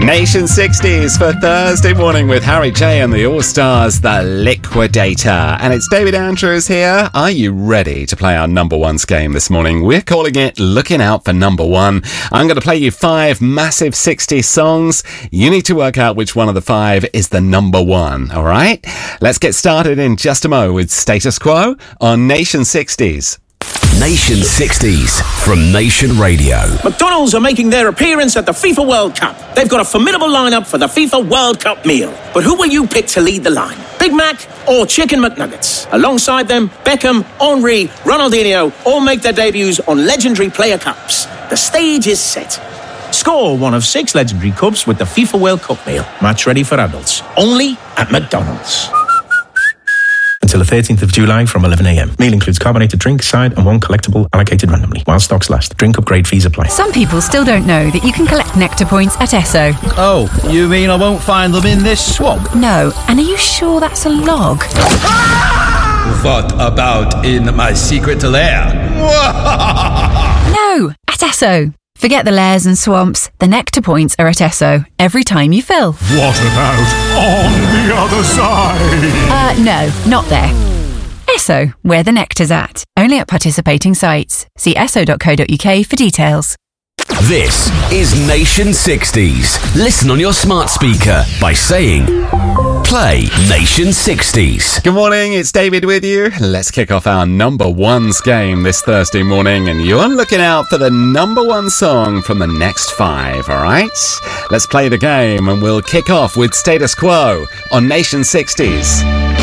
Nation 60s for Thursday morning with Harry J and the All-Stars, The Liquidator. And it's David Andrews here. Are you ready to play our number ones game this morning? We're calling it Looking Out for Number One. I'm going to play you 5 massive 60s songs. You need to work out which one of the 5 is the number one, all right? Let's get started in just a mo with Status Quo on Nation 60s. Nation 60s from Nation Radio. McDonald's are making their appearance at the FIFA World Cup. They've got a formidable lineup for the FIFA World Cup meal. But who will you pick to lead the line? Big Mac or Chicken McNuggets? Alongside them, Beckham, Henry, Ronaldinho all make their debuts on legendary player cups. The stage is set. Score one of 6 legendary cups with the FIFA World Cup meal. Match ready for adults. Only at McDonald's. Until the 13th of July from 11 a.m. Meal includes carbonated drink, side and one collectible allocated randomly. While stocks last. Drink upgrade fees apply. Some people still don't know that you can collect Nectar points at Esso. Oh, you mean I won't find them in this swamp? No, and are you sure that's a log? What about in my secret lair? No, at Esso. Forget the lairs and swamps. The Nectar points are at Esso every time you fill. What about on the other side? No, not there. Esso, where the nectar's at. Only at participating sites. See esso.co.uk for details. This is Nation 60s. Listen on your smart speaker by saying, play Nation 60s. Good morning, it's David with you. Let's kick off our number ones game this Thursday morning, and you're looking out for the number one song from the next 5, all right? Let's play the game, and we'll kick off with Status Quo on Nation 60s.